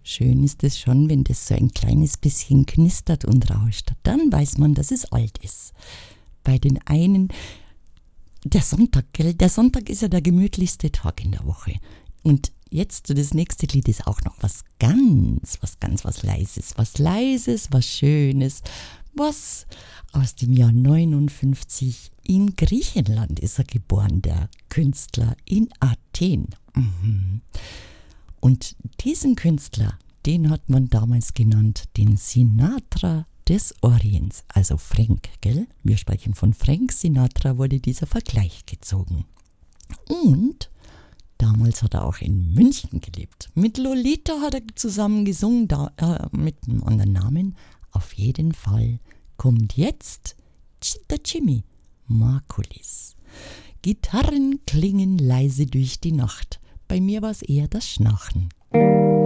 schön ist es schon, wenn das so ein kleines bisschen knistert und rauscht. Dann weiß man, dass es alt ist. Bei den einen, der Sonntag, gell? Der Sonntag ist ja der gemütlichste Tag in der Woche. Und jetzt, das nächste Lied ist auch noch was Leises. Was Leises, was Schönes, was aus dem Jahr 59. In Griechenland ist er geboren, der Künstler, in Athen. Und diesen Künstler, den hat man damals genannt, den Sinatra des Orients, also Frank, gell? Wir sprechen von Frank Sinatra, wurde dieser Vergleich gezogen. Und damals hat er auch in München gelebt. Mit Lolita hat er zusammen gesungen, mit einem anderen Namen. Auf jeden Fall kommt jetzt der Jimmy Margulis. Gitarren klingen leise durch die Nacht. Bei mir war es eher das Schnarchen.